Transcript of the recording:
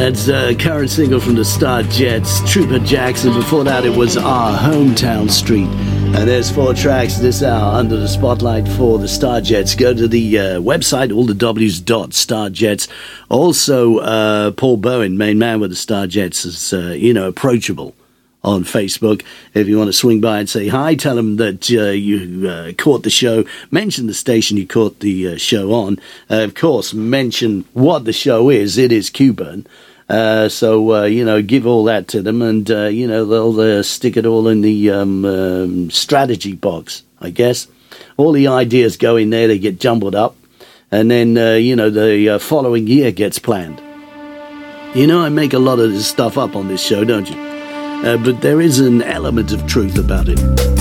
That's current single from the Star Jets, Trooper Jackson. Before that, it was Our Hometown Street. And there's 4 tracks this hour under the spotlight for the Star Jets. Go to the website, allthews.starjets. Also, Paul Bowen, main man with the Star Jets, is, approachable on Facebook. If you want to swing by and say hi, tell them that you caught the show. Mention the station you caught the show on. Of course, mention what the show is. It is Q-Burn. So, give all that to them and, they'll stick it all in the strategy box, I guess. All the ideas go in there, they get jumbled up, and then, the following year gets planned. I make a lot of this stuff up on this show, don't you? But there is an element of truth about it.